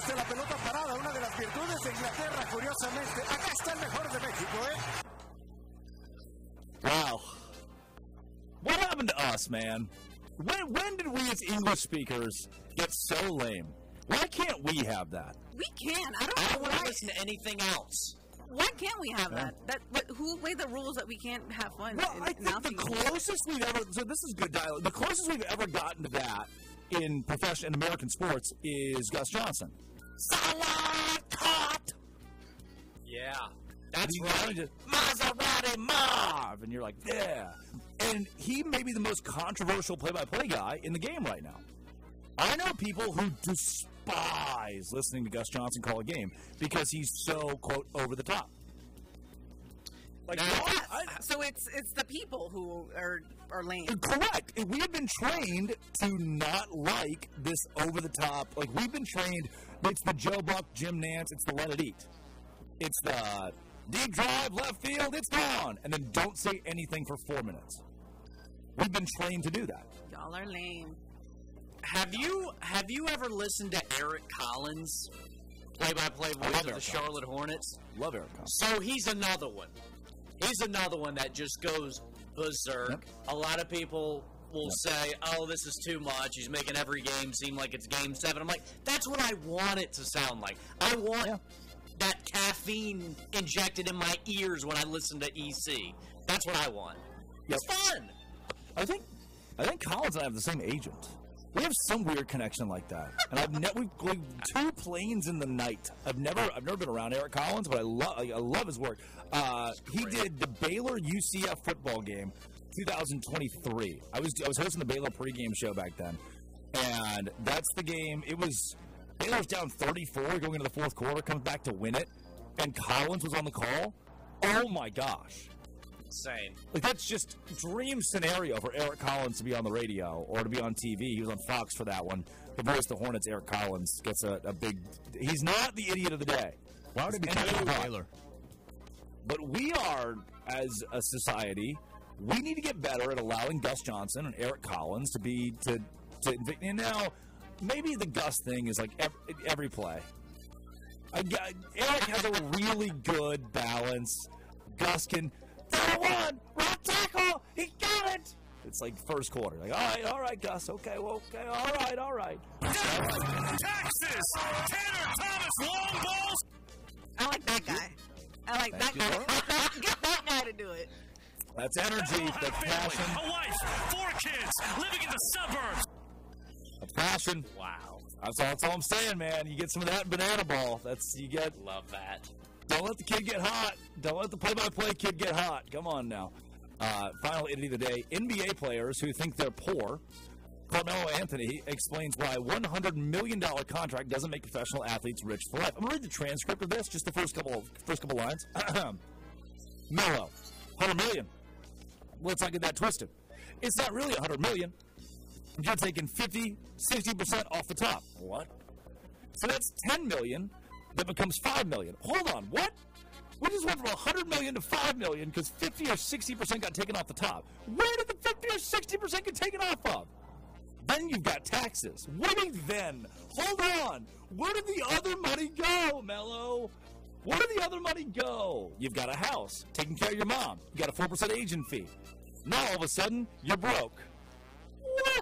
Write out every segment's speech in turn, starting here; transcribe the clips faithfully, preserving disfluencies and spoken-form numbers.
de la pelota parada, una de las virtudes de Inglaterra, curiosamente. Acá está el mejor de México, ¿eh? Wow. What happened to us, man? When when did we as English speakers get so lame? Why can't we have that? We can. I don't I know don't want why. to listen to anything else. Why can't we have Yeah. that? That but who made the rules that we can't have fun? Well, in, I think the announcing? closest we've ever so this is good dialogue. The closest we've ever gotten to that in professional in American sports is Gus Johnson. Salah caught. Yeah, that's He right. wanted to, Maserati Marv, and you're like, yeah. And he may be the most controversial play-by-play guy in the game right now. I know people who despise listening to Gus Johnson call a game because he's so, quote, over the top. Like, Now, why- I- So it's it's the people who are are lame. correct. We have been trained to not like this over-the-top. Like, we've been trained, it's the Joe Buck, Jim Nance, it's the let it eat. It's the deep drive, left field, it's gone. And then don't say anything for four minutes. We've been trained to do that. Y'all are lame. Have you have you ever listened to Eric Collins, play-by-play I voice love of the Eric Charlotte Hornets? Love Eric Collins. So he's another one. He's another one that just goes berserk. Yep. A lot of people will Yep. say, "Oh, this is too much. He's making every game seem like it's Game Seven." I'm like, that's what I want it to sound like. I want Yeah. that caffeine injected in my ears when I listen to E C. That's what I want. Yep. It's fun. I think I think Collins and I have the same agent. We have some weird connection like that. And I've never we like two planes in the night. I've never I've never been around Eric Collins, but I love I love his work. Uh, he did the Baylor U C F football game, twenty twenty-three. I was I was hosting the Baylor pregame show back then, and that's the game. It was Baylor's down thirty-four going into the fourth quarter, comes back to win it, and Collins was on the call. Oh my gosh. Insane. Like, that's just dream scenario for Eric Collins to be on the radio or to be on T V. He was on Fox for that one. The voice of the Hornets, Eric Collins, gets a, a big... He's not the idiot of the day. Why would he be And talking you know about what? Baylor? But we are, as a society, we need to get better at allowing Gus Johnson and Eric Collins to be... to, to And now, maybe the Gus thing is like every, every play. I, got- Eric has a really good balance. Gus can... one, right tackle, he got it. It's like first quarter. Like, all right, all right, Gus. Okay, well, okay, all right, all right. Texas, Tanner Thomas, long balls. I like that guy. I like Thank that you. guy. Get that guy to do it. That's energy. Had a That's family, passion. a wife, four kids, living in the suburbs. That's passion. Wow. That's all, that's all I'm saying, man. You get some of that in banana ball. That's you get. Love that. Don't let the kid get hot. Don't let the play-by-play kid get hot. Come on now. Uh, final idiot of the day: N B A players who think they're poor. Carmelo Anthony explains why a one hundred million dollars contract doesn't make professional athletes rich for life. I'm going to read the transcript of this, just the first couple first couple lines. Melo, one hundred million dollars. Let's not get that twisted. It's not really one hundred million dollars. You're taking fifty, sixty percent off the top. What? So that's ten million dollars that becomes five million dollars. Hold on, what? We just went from one hundred million dollars to five million dollars because fifty or sixty percent got taken off the top. Where did the fifty or sixty percent get taken off of? Then you've got taxes. What do you mean then? Hold on. Where did the other money go, Mello? Where did the other money go? You've got a house, taking care of your mom. You got a four percent agent fee. Now all of a sudden, you're broke. What?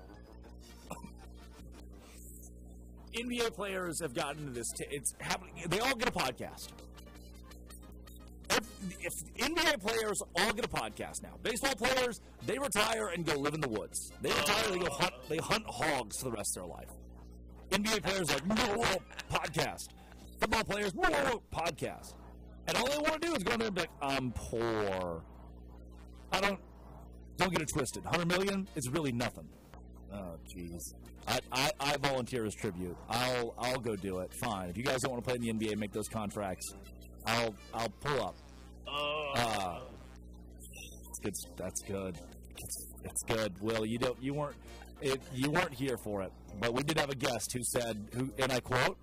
N B A players have gotten into this. T- it's happening. They all get a podcast. If, if N B A players all get a podcast now, baseball players, they retire and go live in the woods. They retire, they go hunt, they hunt hogs for the rest of their life. N B A players are like, whoa, whoa, podcast. Football players, whoa, whoa, podcast. And all they want to do is go in there and be like, I'm poor. I don't, don't get it twisted. one hundred million is really nothing. Oh, jeez. I, I, I volunteer as tribute. I'll I'll go do it. Fine. If you guys don't want to play in the N B A, make those contracts. I'll I'll pull up. Uh, it's good. That's good. It's, it's good. Will, you don't you weren't it, you weren't here for it, but we did have a guest who said who and I quote.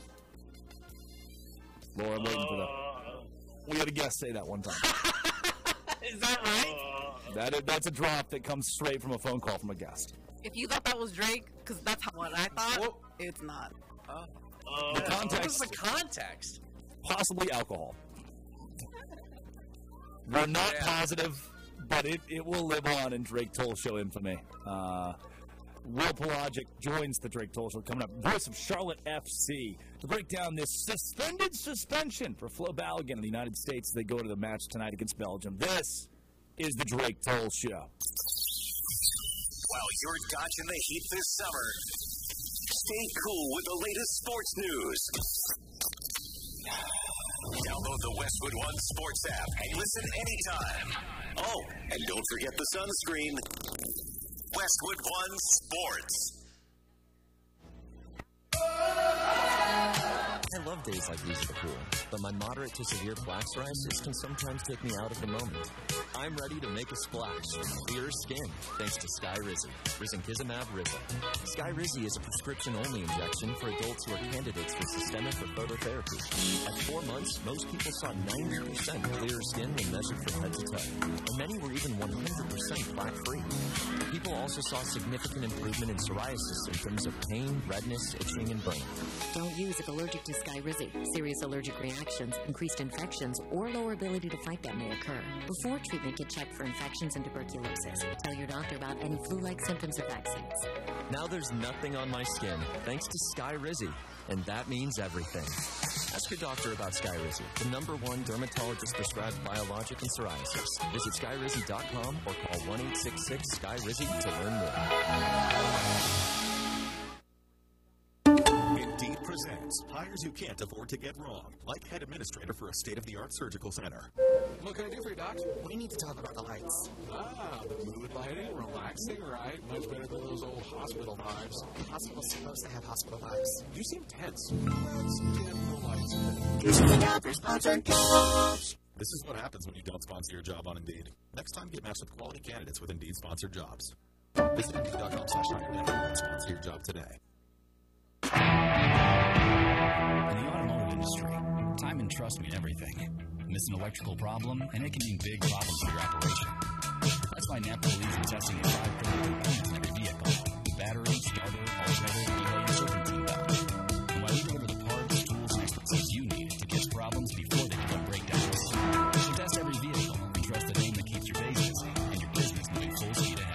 Laura, I'm waiting for the. We had a guest say that one time. Is that right? That is, that's a drop that comes straight from a phone call from a guest. If you thought that was Drake, because that's how what I thought, Whoa. it's not. Oh, The what context- was the context? Possibly alcohol. We're not Yeah. positive, but it, it will live on in Drake Toll Show infamy. Uh, Will Pelagic joins the Drake Toll Show coming up. Voice of Charlotte F C to break down this suspended suspension for Flo Balogun in the United States. They go to the match tonight against Belgium. This is the Drake Toll Show. While you're dodging the heat this summer, stay cool with the latest sports news. Download the Westwood One Sports app and listen anytime. Oh, and don't forget the sunscreen. Westwood One Sports. I love days like these at the pool, but my moderate to severe plaque psoriasis can sometimes take me out of the moment. I'm ready to make a splash with clearer skin thanks to Skyrizi, risankizumab Rizzo. Skyrizi is a prescription-only injection for adults who are candidates for systemic or phototherapy. At four months, most people saw ninety percent clearer skin when measured from head to toe, and many were even one hundred percent plaque-free. People also saw significant improvement in psoriasis symptoms of pain, redness, itching, and burning. Don't use if allergic to Skyrizi. Serious allergic reactions, increased infections, or lower ability to fight them may occur. Before treatment, get checked for infections and tuberculosis. Tell your doctor about any flu-like symptoms or vaccines. Now there's nothing on my skin thanks to Skyrizi, and that means everything. Ask your doctor about Skyrizi, the number one dermatologist-prescribed biologic in psoriasis. Visit skyrizi dot com or call one eight six six Sky Rizzi to learn more. Indeed presents hires you can't afford to get wrong, like head administrator for a state-of-the-art surgical center. What can I do for you, Doc? We need to talk about the lights. Ah, the mood lighting, relaxing, right? Much better than those old hospital vibes. The hospital's supposed to have hospital vibes. You seem tense. Let's get the lights. Choosing out for sponsored jobs. This is what happens when you don't sponsor your job on Indeed. Next time, get matched with quality candidates with Indeed-sponsored jobs. Visit Indeed dot com slash hire now and sponsor your job today. In the automotive industry, time and trust mean everything. Miss an electrical problem, and it can mean big problems for your operation. That's why Napa believes in testing a five critical components in every vehicle: battery, starter, alternator, relay, and serpentine belt. And why we deliver the parts, tools, and expertise you need to catch problems before they become breakdowns. So test every vehicle and trust the name that keeps your days busy and your business moving full speed ahead.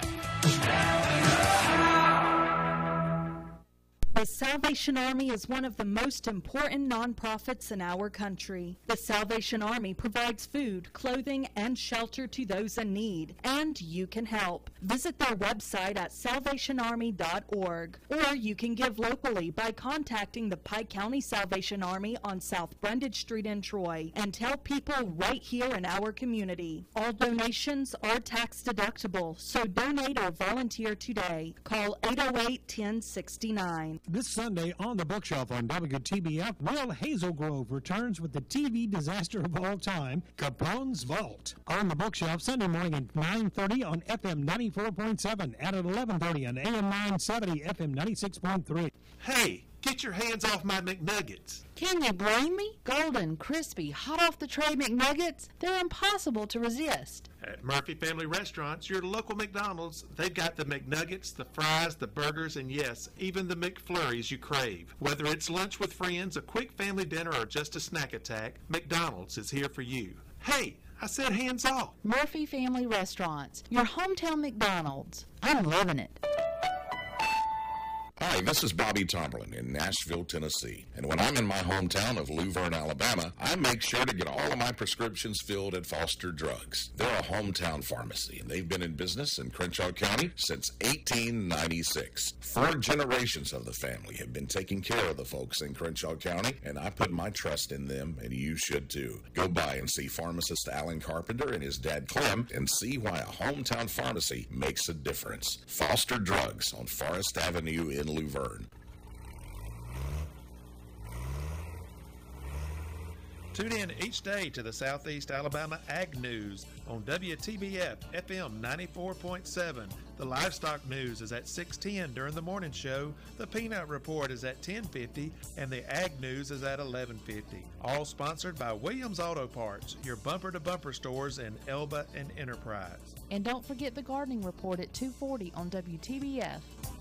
The Salvation Army is one of the most important nonprofits in our country. The Salvation Army provides food, clothing, and shelter to those in need, and you can help. Visit their website at salvation army dot org, or you can give locally by contacting the Pike County Salvation Army on South Brundage Street in Troy, and tell people right here in our community. All donations are tax deductible, so donate or volunteer today. Call eight oh eight, ten sixty-nine. This Sunday on the Bookshelf on W T B F, Will Hazelgrove returns with the T V disaster of all time, Capone's Vault. On the Bookshelf, Sunday morning at nine thirty on F M ninety-four point seven and at eleven thirty on A M nine seventy, F M ninety-six point three. Hey, get your hands off my McNuggets. Can you blame me? Golden, crispy, hot off the tray McNuggets, they're impossible to resist. At Murphy Family Restaurants, your local McDonald's, they've got the McNuggets, the fries, the burgers, and yes, even the McFlurries you crave. Whether it's lunch with friends, a quick family dinner, or just a snack attack, McDonald's is here for you. Hey, I said hands off. Murphy Family Restaurants, your hometown McDonald's. I'm loving it. Hi, this is Bobby Tomberlin in Nashville, Tennessee. And when I'm in my hometown of Luverne, Alabama, I make sure to get all of my prescriptions filled at Foster Drugs. They're a hometown pharmacy, and they've been in business in Crenshaw County since eighteen ninety-six. Four generations of the family have been taking care of the folks in Crenshaw County, and I put my trust in them, and you should too. Go by and see pharmacist Alan Carpenter and his dad Clem, and see why a hometown pharmacy makes a difference. Foster Drugs on Forest Avenue in Luverne. Tune in each day to the Southeast Alabama Ag News on W T B F F M ninety-four point seven. The Livestock News is at six ten during the morning show. The Peanut Report is at ten fifty, and the Ag News is at eleven fifty. All sponsored by Williams Auto Parts, your bumper-to-bumper stores in Elba and Enterprise. And don't forget the Gardening Report at two forty on W T B F.